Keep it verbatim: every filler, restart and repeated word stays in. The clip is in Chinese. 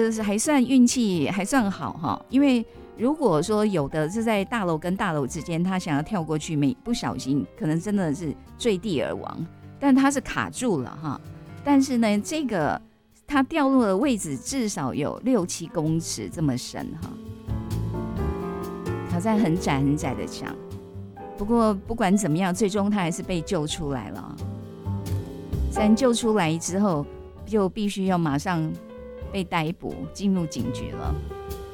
个是还算运气还算好哈，因为如果说有的是在大楼跟大楼之间，他想要跳过去，没不小心可能真的是坠地而亡，但他是卡住了哈。但是呢，这个他掉落的位置至少有六七公尺这么深哈，好在很窄很窄的墙。不过不管怎么样，最终他还是被救出来了。虽然救出来之后，就必须要马上被逮捕，进入警局了。